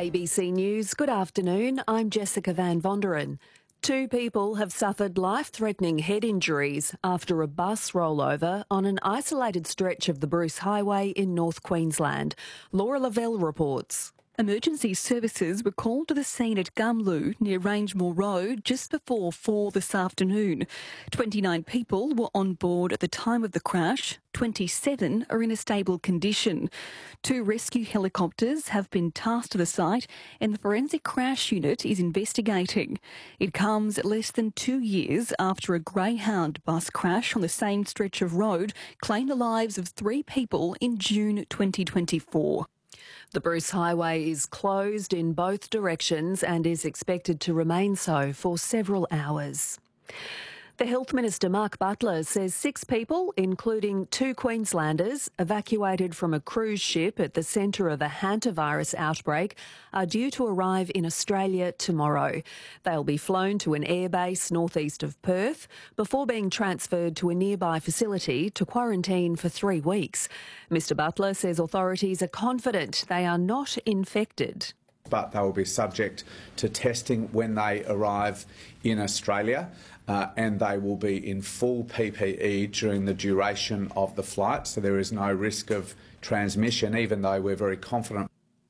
ABC News, good afternoon. I'm Jessica Van Vonderen. 2 people have suffered life-threatening head injuries after a bus rollover on an isolated stretch of the Bruce Highway in North Queensland. Laura Lavelle reports. Emergency services were called to the scene at Gumlu near Rangemore Road just before 4 this afternoon. 29 people were on board at the time of the crash. 27 are in a stable condition. 2 rescue helicopters have been tasked to the site and the forensic crash unit is investigating. It comes less than 2 years after a Greyhound bus crash on the same stretch of road claimed the lives of 3 people in June 2024. The Bruce Highway is closed in both directions and is expected to remain so for several hours. The Health Minister, Mark Butler, says 6 people, including 2 Queenslanders, evacuated from a cruise ship at the centre of a hantavirus outbreak, are due to arrive in Australia tomorrow. They'll be flown to an airbase northeast of Perth before being transferred to a nearby facility to quarantine for 3 weeks. Mr Butler says authorities are confident they are not infected. But they will be subject to testing when they arrive in Australia, and they will be in full PPE during the duration of the flight, so there is no risk of transmission, even though we're very confident.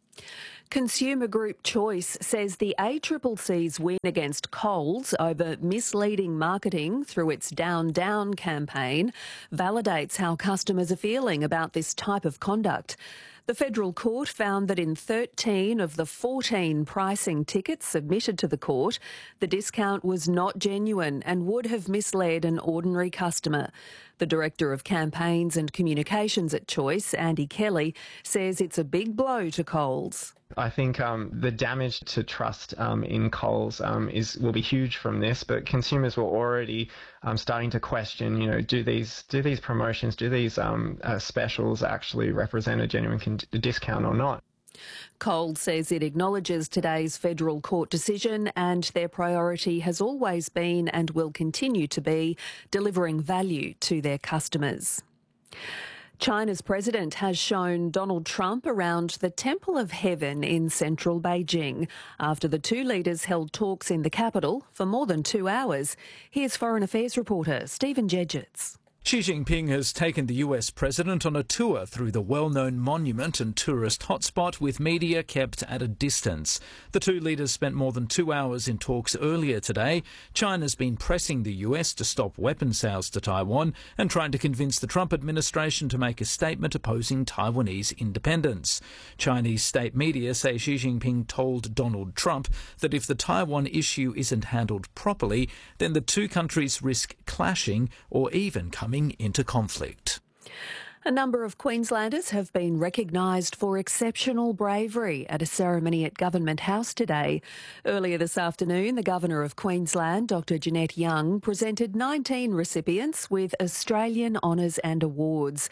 Consumer Group Choice says the ACCC's win against Coles over misleading marketing through its Down Down campaign validates how customers are feeling about this type of conduct. The Federal Court found that in 13 of the 14 pricing tickets submitted to the court, the discount was not genuine and would have misled an ordinary customer. The Director of Campaigns and Communications at Choice, Andy Kelly, says it's a big blow to Coles. I think the damage to trust in Coles will be huge from this, but consumers were already starting to question, do these promotions, do these specials actually represent a genuine discount or not? Coles says it acknowledges today's federal court decision and their priority has always been and will continue to be delivering value to their customers. China's president has shown Donald Trump around the Temple of Heaven in central Beijing after the 2 leaders held talks in the capital for more than 2 hours. Here's Foreign Affairs reporter Stephen Jedgetts. Xi Jinping has taken the US president on a tour through the well-known monument and tourist hotspot with media kept at a distance. The 2 leaders spent more than 2 hours in talks earlier today. China's been pressing the US to stop weapon sales to Taiwan and trying to convince the Trump administration to make a statement opposing Taiwanese independence. Chinese state media say Xi Jinping told Donald Trump that if the Taiwan issue isn't handled properly, then the 2 countries risk clashing or even coming into conflict. A number of Queenslanders have been recognised for exceptional bravery at a ceremony at Government House today. Earlier this afternoon, the Governor of Queensland, Dr Jeanette Young, presented 19 recipients with Australian honours and awards.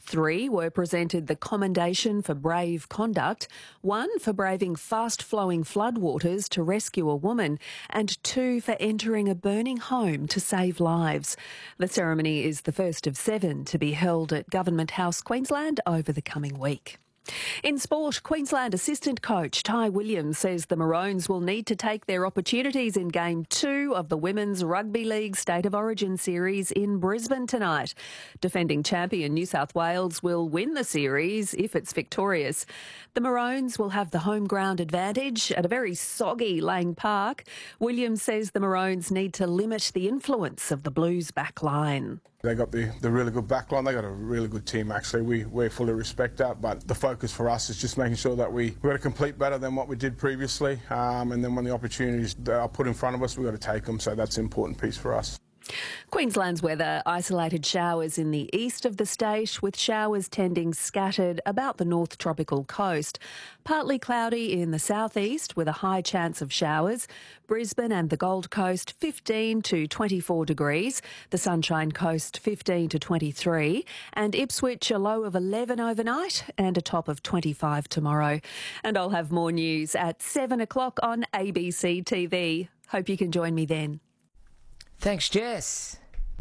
3 were presented the Commendation for Brave Conduct, 1 for braving fast-flowing floodwaters to rescue a woman, and 2 for entering a burning home to save lives. The ceremony is the first of 7 to be held at Government House, Queensland, over the coming week. In sport, Queensland assistant coach Ty Williams says the Maroons will need to take their opportunities in Game 2 of the Women's Rugby League State of Origin series in Brisbane tonight. Defending champion New South Wales will win the series if it's victorious. The Maroons will have the home ground advantage at a very soggy Lang Park. Williams says the Maroons need to limit the influence of the Blues back line. They got the really good backline. They got a really good team, actually. We fully respect that, but the focus for us is just making sure that we've got to complete better than what we did previously, and then when the opportunities are put in front of us, we've got to take them, so that's an important piece for us. Queensland's weather, isolated showers in the east of the state, with showers tending scattered about the north tropical coast. Partly cloudy in the southeast with a high chance of showers. Brisbane and the Gold Coast 15 to 24 degrees. The Sunshine Coast 15 to 23. And Ipswich a low of 11 overnight and a top of 25 tomorrow. And I'll have more news at 7 o'clock on ABC TV. Hope you can join me then. Thanks, Jess.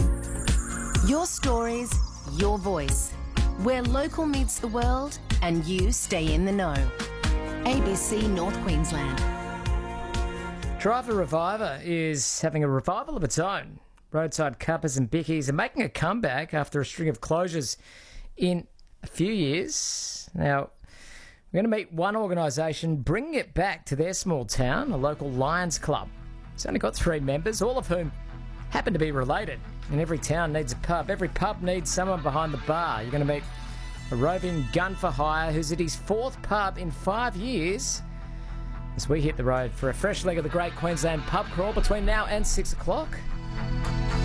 Your stories, your voice. Where local meets the world and you stay in the know. ABC North Queensland. Driver Reviver is having a revival of its own. Roadside cuppers and bickies are making a comeback after a string of closures in a few years. Now, we're going to meet one organisation bringing it back to their small town, a local Lions Club. It's only got 3 members, all of whom happen to be related. And every town needs a pub. Every pub needs someone behind the bar. You're going to meet a roving gun for hire who's at his 4th pub in 5 years as we hit the road for a fresh leg of the Great Queensland Pub Crawl between now and 6 o'clock.